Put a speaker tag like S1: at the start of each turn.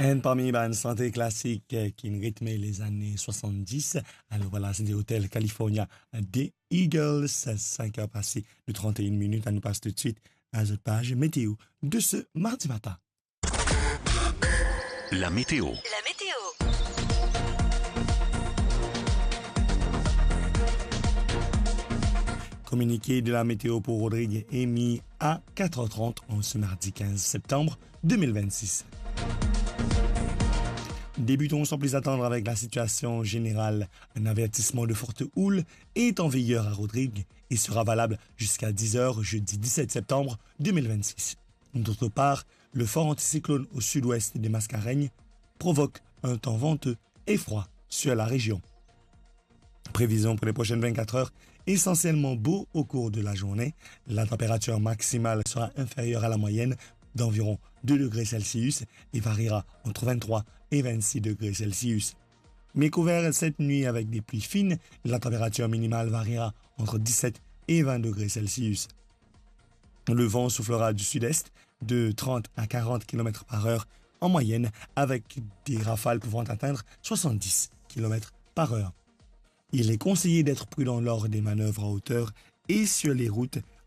S1: Un parmi les bandes santé classiques qui rythmaient les années 70. Alors voilà, c'est des Hôtel California des Eagles. 5 heures passées de 31 minutes. On nous passe tout de suite à notre page météo de ce mardi matin.
S2: La météo.
S3: La météo.
S1: Communiqué de la météo pour Rodrigue émis à 4h30 en ce mardi 15 septembre 2026. Débutons sans plus attendre avec la situation générale. Un avertissement de forte houle est en vigueur à Rodrigue et sera valable jusqu'à 10h jeudi 17 septembre 2026. D'autre part, le fort anticyclone au sud-ouest des Mascareignes provoque un temps venteux et froid sur la région. Prévision pour les prochaines 24 heures, essentiellement beau au cours de la journée. La température maximale sera inférieure à la moyenne d'environ 2 degrés Celsius et variera entre 23 et 26 degrés Celsius. Mais couvert cette nuit avec des pluies fines, la température minimale variera entre 17 et 20 degrés Celsius. Le vent soufflera du sud-est de 30 à 40 km par heure en moyenne avec des rafales pouvant atteindre 70 km par heure. Il est conseillé d'être prudent lors des manœuvres en hauteur et sur les routes